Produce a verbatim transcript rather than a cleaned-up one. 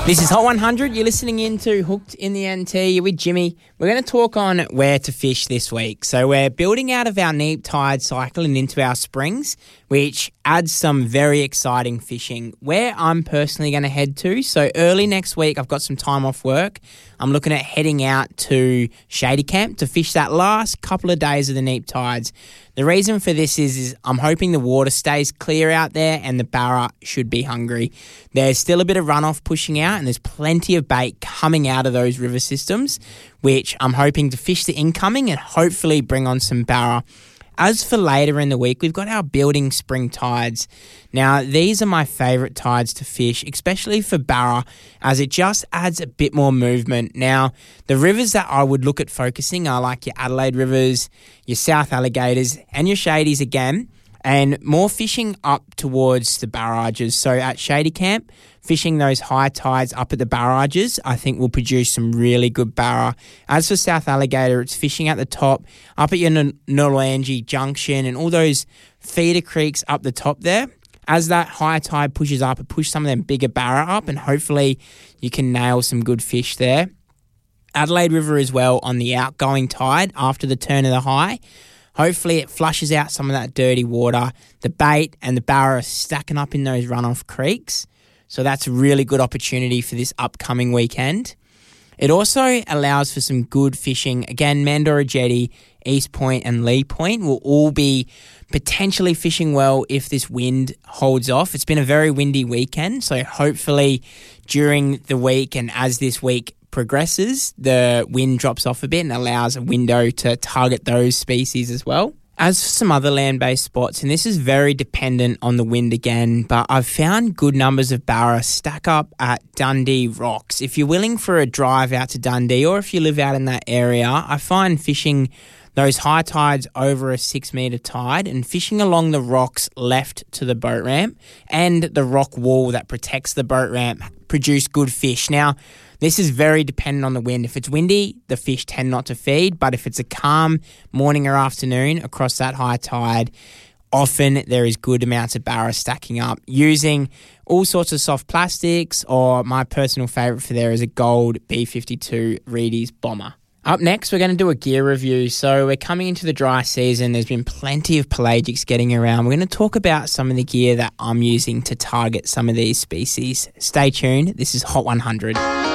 This is Hot one hundred. You're listening into Hooked in the N T. You're with Jimmy. We're going to talk on where to fish this week. So we're building out of our neap tide cycle and into our springs, which adds some very exciting fishing. Where I'm personally going to head to, so early next week, I've got some time off work. I'm looking at heading out to Shady Camp to fish that last couple of days of the neap tides. The reason for this is, is I'm hoping the water stays clear out there and the barra should be hungry. There's still a bit of runoff pushing out and there's plenty of bait coming out of those river systems, which I'm hoping to fish the incoming and hopefully bring on some barra. As for later in the week, we've got our building spring tides. Now, these are my favourite tides to fish, especially for barra, as it just adds a bit more movement. Now, the rivers that I would look at focusing are like your Adelaide rivers, your South Alligators, and your Shadies again, and more fishing up towards the barrages. So at Shady Camp, fishing those high tides up at the barrages, I think will produce some really good barra. As for South Alligator, it's fishing at the top, up at your N- Nolangi Junction and all those feeder creeks up the top there. As that high tide pushes up, it pushes some of them bigger barra up and hopefully you can nail some good fish there. Adelaide River as well on the outgoing tide after the turn of the high. Hopefully it flushes out some of that dirty water. The bait and the barra are stacking up in those runoff creeks. So that's a really good opportunity for this upcoming weekend. It also allows for some good fishing. Again, Mandorra Jetty, East Point and Lee Point will all be potentially fishing well if this wind holds off. It's been a very windy weekend, so hopefully during the week and as this week progresses, the wind drops off a bit and allows a window to target those species as well. As for some other land-based spots, and this is very dependent on the wind again, but I've found good numbers of barra stack up at Dundee Rocks. If you're willing for a drive out to Dundee or if you live out in that area, I find fishing those high tides over a six metre tide and fishing along the rocks left to the boat ramp and the rock wall that protects the boat ramp produce good fish. Now, this is very dependent on the wind. If it's windy, the fish tend not to feed, but if it's a calm morning or afternoon across that high tide, often there is good amounts of barra stacking up using all sorts of soft plastics, or my personal favourite for there is a gold B fifty-two Reedy's Bomber. Up next, we're going to do a gear review. So we're coming into the dry season. There's been plenty of pelagics getting around. We're going to talk about some of the gear that I'm using to target some of these species. Stay tuned. This is Hot one hundred.